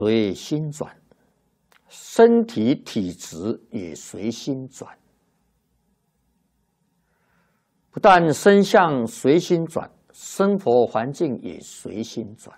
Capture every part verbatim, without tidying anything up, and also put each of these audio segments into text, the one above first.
随心转，身体体质也随心转。不但身相随心转，生活环境也随心转。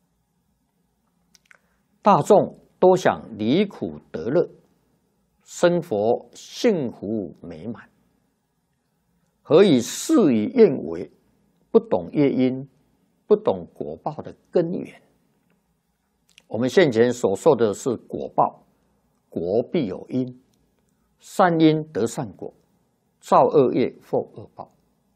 大众都想离苦得乐，生活幸福美满，何以事与愿违？不懂业因，不懂果报的根源。我们现前所说的是果报，果必有因，善因得善果，造恶业获恶报。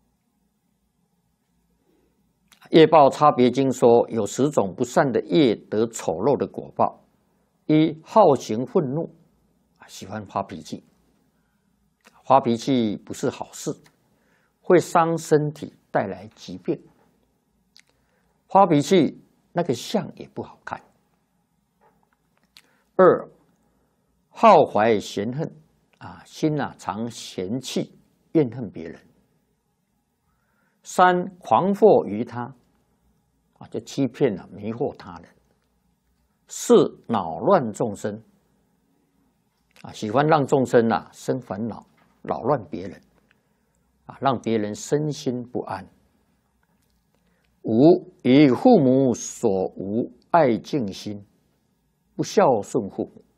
业报差别经说，有十种不善的业得丑陋的果报：一、好行愤怒，喜欢发脾气。发脾气不是好事，会伤身体，带来疾病。发脾气那个相也不好看。二、好怀嫌恨，啊，心啊常嫌弃、怨恨别人。三、狂惑于他，啊，就欺骗了、迷惑他人。四、恼乱众生，啊，喜欢让众生啊生烦恼，扰乱别人，啊，让别人身心不安。五、以父母所无爱敬心，不孝顺父母。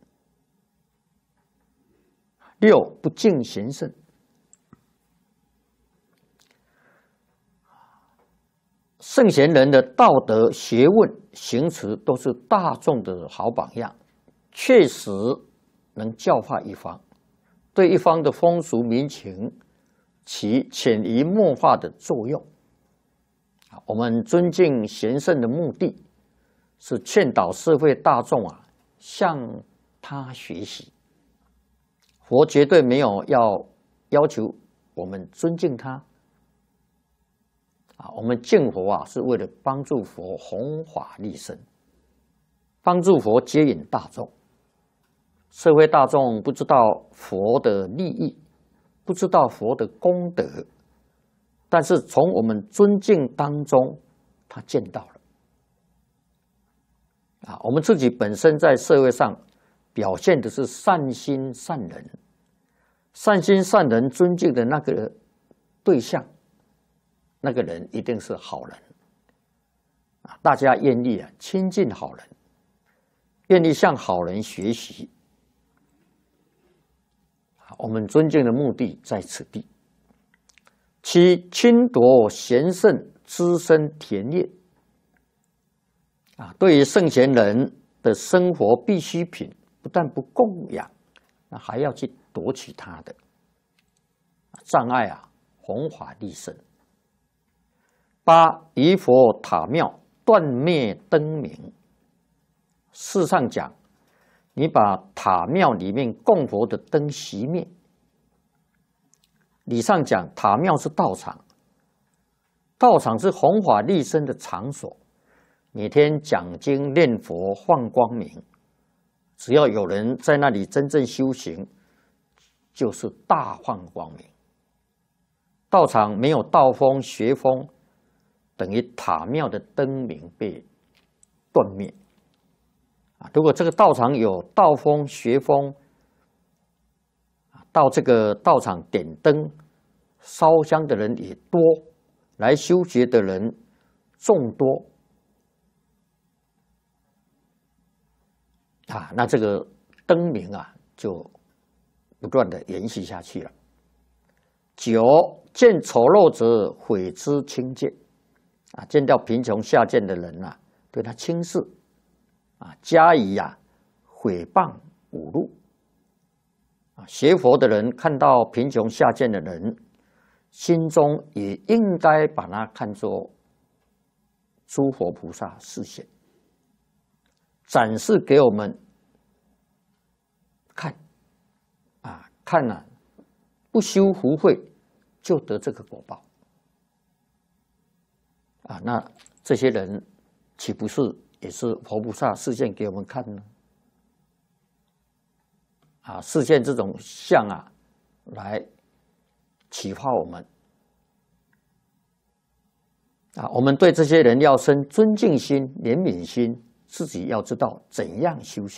六、不敬贤圣。圣贤人的道德、学问、行持都是大众的好榜样，确实能教化一方，对一方的风俗民情起潜移默化的作用。我们尊敬贤圣的目的是劝导社会大众啊向他学习。佛绝对没有要要求我们尊敬他。啊，我们敬佛啊，是为了帮助佛弘法利生，帮助佛接引大众。社会大众不知道佛的利益，不知道佛的功德，但是从我们尊敬当中，他见到了。啊，我们自己本身在社会上表现的是善心善人，善心善人尊敬的那个对象。那个人一定是好人啊！大家愿意啊亲近好人，愿意向好人学习。我们尊敬的目的在此地。七、侵夺贤圣滋生田业啊！对于圣贤人的生活必需品，不但不供养，那还要去夺取他的，障碍啊弘法利生。八、以佛塔庙断灭灯明。事实上讲，你把塔庙里面供佛的灯熄灭，理上讲，塔庙是道场，道场是弘法利生的场所，每天讲经念佛放光明，只要有人在那里真正修行，就是大放光明。道场没有道风学风，等于塔庙的灯明被断灭啊！如果这个道场有道风学风，到这个道场点灯烧香的人也多，来修学的人众多啊，那这个灯明啊就不断的延续下去了。九、见丑陋者毁之轻贱。啊，见到贫穷下贱的人啊，对他轻视，啊，加以啊毁谤侮辱。啊，学佛的人看到贫穷下贱的人，心中也应该把他看作诸佛菩萨示现，展示给我们看。啊，看啊，不修福慧就得这个果报。啊，那这些人岂不是也是佛菩萨示现给我们看呢？啊，示现这种相啊，来启发我们。啊，我们对这些人要生尊敬心、怜悯心、 自己要知道怎样修行。